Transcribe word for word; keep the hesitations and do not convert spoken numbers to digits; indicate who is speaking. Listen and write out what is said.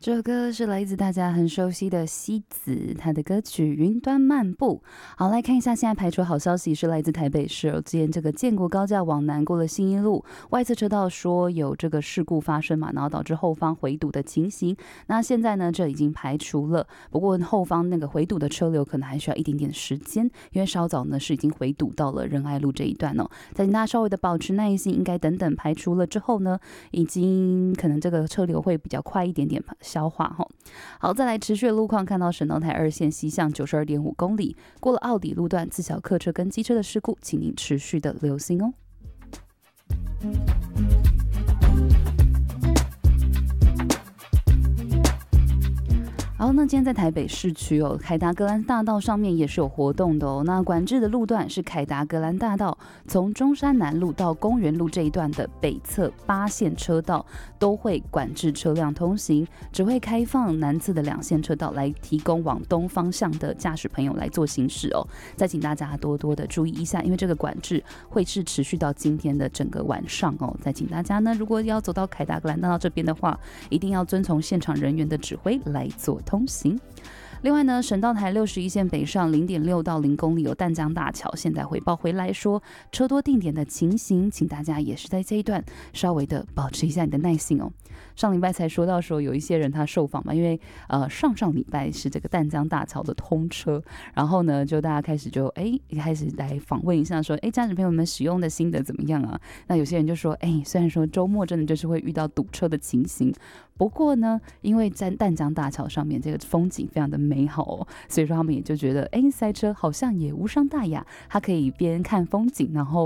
Speaker 1: 这首歌是来自大家很熟悉的西子，她的歌曲《云端漫步》。好，来看一下现在排除好消息是来自台北市哦，今天这个建国高架往南过了信义路外侧车道说有这个事故发生嘛，然后导致后方回堵的情形。那现在呢，这已经排除了，不过后方那个回堵的车流可能还需要一点点时间，因为稍早呢是已经回堵到了仁爱路这一段哦。再请大家稍微的保持耐心，应该等等排除了之后呢，已经可能这个车流会比较快一点点消化哈。好，再来持续的路况，看到省道台二线西向九十二点五公里，过了奥底路段，自小客车跟机车的事故，请您持续的留心哦。好，那今天在台北市区哦，凯达格兰大道上面也是有活动的哦。那管制的路段是凯达格兰大道，从中山南路到公园路这一段的北侧八线车道都会管制车辆通行，只会开放南侧的两线车道来提供往东方向的驾驶朋友来做行驶哦。再请大家多多的注意一下，因为这个管制会是持续到今天的整个晚上哦。再请大家呢，如果要走到凯达格兰大道这边的话，一定要遵从现场人员的指挥来做通行。另外呢，省道台六十一线北上零点六到零公里有淡江大桥，现在回报回来说车多定点的情形，请大家也是在这一段稍微的保持一下你的耐心哦。上礼拜才说到说有一些人他受访嘛，因为呃上上礼拜是这个淡江大桥的通车，然后呢就大家开始就哎开始来访问一下说，哎驾驶朋友们使用的心得怎么样啊？那有些人就说，哎虽然说周末真的就是会遇到堵车的情形，不过呢因为在淡江大桥上面这个风景非常的美好哦，所以说他们也就觉得，哎塞车好像也无伤大雅，他可以边看风景然后